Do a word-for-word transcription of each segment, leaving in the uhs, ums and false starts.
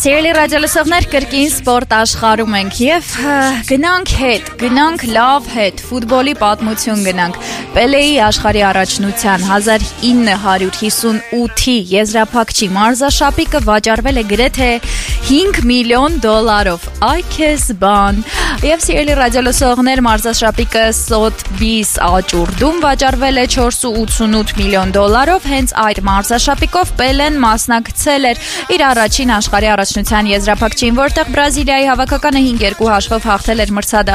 Սիրելի ռադիոլսողներ, կրկին սպորտ աշխարհում ենք եւ գնանք հետ, գնանք լավ հետ, ֆուտբոլի պատմություն գնանք։ Պելեի աշխարհի առաջնության հազար ինը հարյուր հիսունութի եզրափակչի մարզաշապիկը վաճառվել է գրեթե հինգ միլիոն դոլարով։ Այ քեզ բան։ Եվ սիրելի ռադիոլսողներ, մարզաշապիկը Սոթբիս աճուրդում վաճառվել է չորս կoma ութսունութ միլիոն դոլարով։ Հենց այդ մարզաշապիկով Պելեն մասնակցել էր իր առաջին աշխարհի առաջնության եզրափակչին, որտեղ Բրազիլիայի հավաքականը հինգ երկու հաշվով հաղթել էր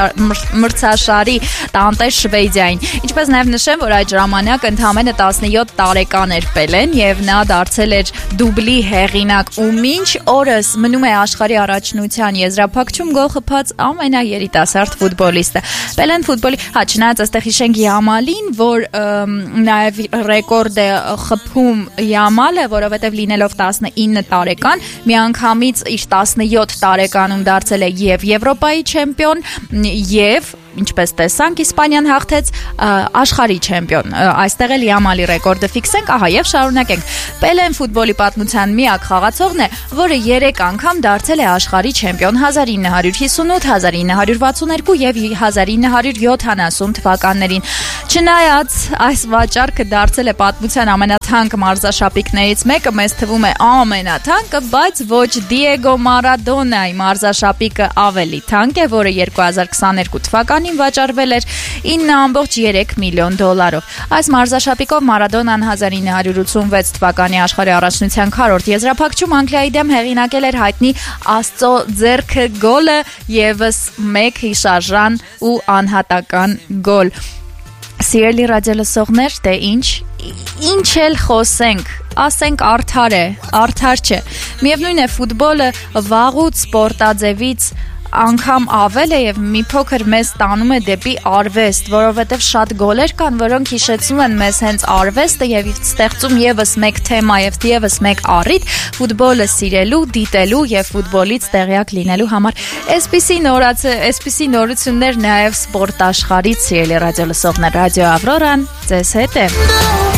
մրցաշարի տանտեր Շվեյցիային։ Ինչպես նաև նշեմ, որ այդ ժամանակ ընդամենը տասնյոթ տարեկան էր Պելեն եւ նա դարձել էր դուբլի հեղինակ ու մինչ օրս մնում է աշխարհի առաջնության եզրափակչում գոլ խփած ամենաերիտասարդ ֆուտբոլիստը։ Պելեն ֆուտբոլի, հա, չնայած այստեղ հիշենք Յամալին, որ նաև ռեկորդ է խփում Յամալը, որովհետև լինելով տասնինը տարեկան, միանգամից իր տասնյոթ տարեկանում դարձել է եւ Եվրոպայի չեմպիոն եւ ինչպես տեսանք, Իսպանիան հաղթեց աշխարհի չեմպիոն։ Այստեղ էլ Յամալի ռեկորդը ֆիքսենք, ահա եւ շարունակենք։ Պելեն ֆուտբոլի պատմության միակ խաղացողն է, որը երեք անգամ դարձել է աշխարհի չեմպիոն հազար ինը հարյուր հիսունութ, հազար ինը հարյուր վաթսունհինգ եւ հազար ինը հարյուր յոթանասուն թվականներին։ Չնայած այս վաճառքը դարձել է պատմության ամենաթանկ մարզաշապիկներից մեկը, մեզ թվում է ամենաթանկը, բայց ոչ Դիեգո Մարադոնայի մարզաշապիկը ավելի թանկ է, որը երկու հազար քսաներկու թվականին վաճառվել էր ինը կoma երեք միլիոն դոլարով։ Այս մարզաշապիկով Մարադոնան հազար ինը հարյուր ութսունվեց թվականի աշխարհի առաջնության քառորդ եզրափակչում Անգլիայի դեմ հեղինակել էր հայտնի Աստծո ձեռքը գոլը, եւս մեկ հիշարժան ու անհատական գոլ։ Սիրելի ռադիոլսողներ, դե ինչ, ինչ էլ խոսենք, ասենք արդար է, արդար չէ։ Միևնույն է, ֆուտբոլը վաղուց սպորտաձևից անգամ ավել է եւ մի փոքր մեզ տանում է դեպի արվեստ, որովհետեւ շատ գոլեր կան, որոնք հիշեցնում են մեզ հենց արվեստը եւ ստեղծում եւս մեկ թեմա եւ եւս մեկ առիթ ֆուտբոլը սիրելու, դիտելու եւ ֆուտբոլից տեղյակ լինելու համար։ Այսպիսի նորաց, այսպիսի նորություններ նաեւ սպորտ աշխարհից, սիրելի ռադիոլսողներ, Ռադիո Ավրորան ձեզ հետ է։